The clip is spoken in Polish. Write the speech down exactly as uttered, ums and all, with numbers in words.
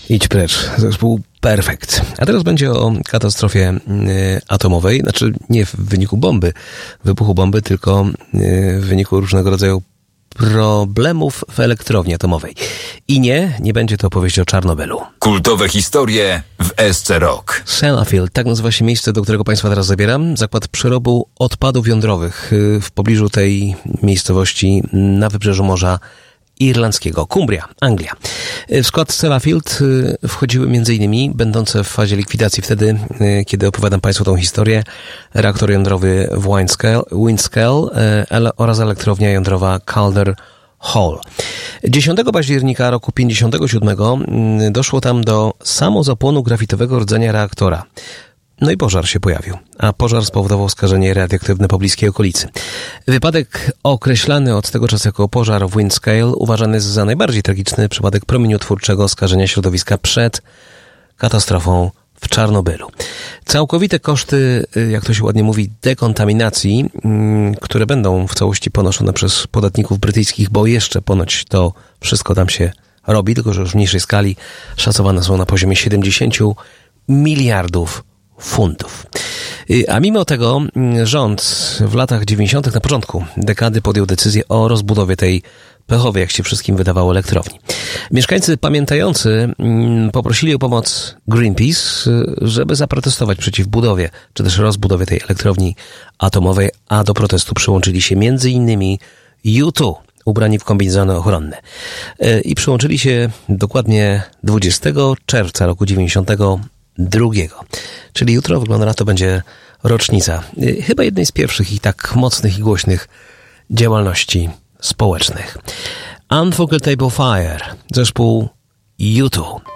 Idź precz, zespół Perfect. A teraz będzie o katastrofie y, atomowej, znaczy nie w wyniku bomby, wybuchu bomby, tylko y, w wyniku różnego rodzaju problemów w elektrowni atomowej. I nie, nie będzie to opowieść o Czarnobylu. Kultowe historie w S C Rock. Sellafield, tak nazywa się miejsce, do którego Państwa teraz zabieram. Zakład przerobu odpadów jądrowych y, w pobliżu tej miejscowości na wybrzeżu Morza Irlandzkiego. Cumbria, Anglia. W skład Sellafield wchodziły m.in. będące w fazie likwidacji wtedy, kiedy opowiadam Państwu tą historię, reaktor jądrowy w Windscale oraz elektrownia jądrowa Calder Hall. dziesiątego października roku pięćdziesiątego siódmego doszło tam do samozapłonu grafitowego rdzenia reaktora. No i pożar się pojawił, a pożar spowodował skażenie radioaktywne po bliskiej okolicy. Wypadek określany od tego czasu jako pożar w Windscale uważany jest za najbardziej tragiczny przypadek promieniotwórczego skażenia środowiska przed katastrofą w Czarnobylu. Całkowite koszty, jak to się ładnie mówi, dekontaminacji, które będą w całości ponoszone przez podatników brytyjskich, bo jeszcze ponoć to wszystko tam się robi, tylko że już w mniejszej skali, szacowane są na poziomie siedemdziesiąt miliardów funtów. A mimo tego rząd w latach dziewięćdziesiątych, na początku dekady, podjął decyzję o rozbudowie tej pechowej, jak się wszystkim wydawało, elektrowni. Mieszkańcy pamiętający poprosili o pomoc Greenpeace, żeby zaprotestować przeciw budowie, czy też rozbudowie tej elektrowni atomowej, a do protestu przyłączyli się między innymi U dwa, ubrani w kombinezony ochronne. I przyłączyli się dokładnie dwudziestego czerwca roku dziewięćdziesiątego drugiego. Czyli jutro, wygląda na to, będzie rocznica chyba jednej z pierwszych i tak mocnych i głośnych działalności społecznych. Unforgettable Fire, zespół U dwa.